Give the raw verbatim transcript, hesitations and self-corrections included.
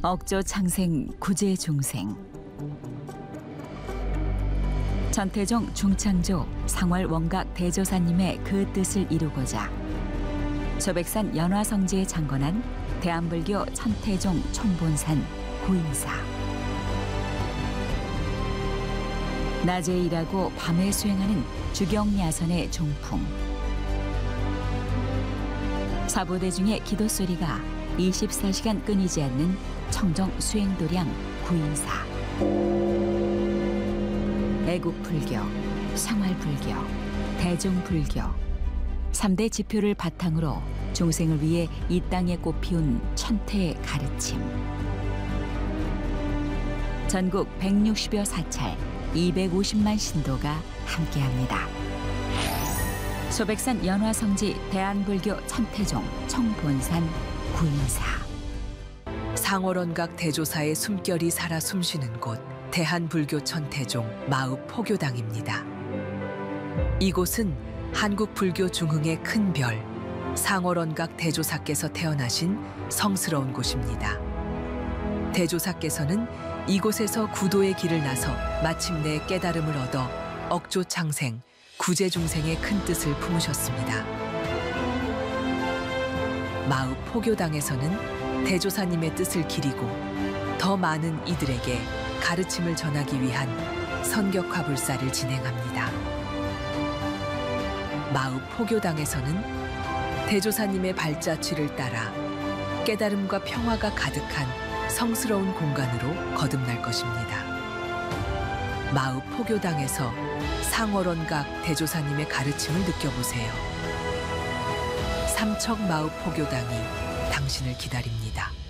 억조 창생 구제 중생. 천태종 중창조 상월 원각 대조사님의 그 뜻을 이루고자 소백산 연화성지에 창건한 대한불교 천태종 총본산 구인사. 낮에 일하고 밤에 수행하는 주경야선의 종풍. 사부대 중의 기도 소리가 이십사 시간 끊이지 않는 청정 수행도량 구인사. 애국불교, 생활불교, 대중불교 삼 대 지표를 바탕으로 중생을 위해 이 땅에 꽃피운 천태의 가르침. 전국 백육십여 사찰 이백오십만 신도가 함께합니다. 소백산 연화성지 대한불교 천태종 총본산 구인사. 상월원각 대조사의 숨결이 살아 숨쉬는 곳 대한불교 천태종 마읍 포교당입니다. 이곳은 한국 불교 중흥의 큰 별 상월원각 대조사께서 태어나신 성스러운 곳입니다. 대조사께서는 이곳에서 구도의 길을 나서 마침내 깨달음을 얻어 억조 창생, 구제 중생의 큰 뜻을 품으셨습니다. 마읍 포교당에서는 대조사님의 뜻을 기리고 더 많은 이들에게 가르침을 전하기 위한 선격화 불사를 진행합니다. 마읍 포교당에서는 대조사님의 발자취를 따라 깨달음과 평화가 가득한 성스러운 공간으로 거듭날 것입니다. 마읍 포교당에서 상월원각 대조사님의 가르침을 느껴보세요. 삼척 마읍 포교당이 당신을 기다립니다.